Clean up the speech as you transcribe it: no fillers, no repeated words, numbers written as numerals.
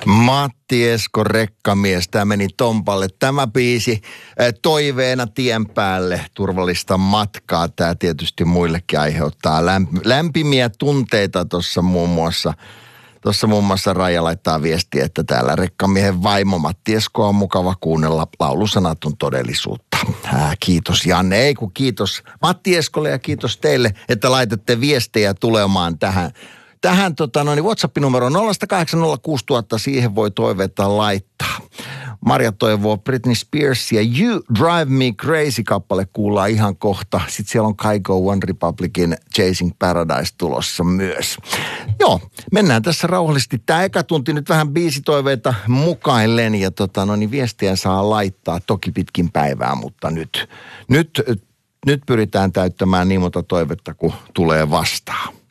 Matti Esko, Rekkamies, tämä meni Tompalle. Tämä biisi toiveena tien päälle, turvallista matkaa. Tämä tietysti muillekin aiheuttaa lämpimiä tunteita tuossa muun muassa. Tuossa muun muassa Raija laittaa viestiä, että täällä Rekkamiehen vaimo Matti Esko on mukava kuunnella. Laulusanat on todellisuutta. Kiitos Janne, ei kun kiitos Matti Eskolle ja kiitos teille, että laitatte viestejä tulemaan tähän WhatsApp-numero 0806000, siihen voi toiveita laittaa. Marja toivoo Britney Spearsia You Drive Me Crazy-kappale kuullaan ihan kohta. Sitten siellä on Kygo One Republicin Chasing Paradise tulossa myös. Joo, mennään tässä rauhallisesti. Tämä eka tunti nyt vähän biisitoiveita mukaillen ja viestiä saa laittaa toki pitkin päivää, mutta nyt pyritään täyttämään niin monta toivetta, kun tulee vastaan.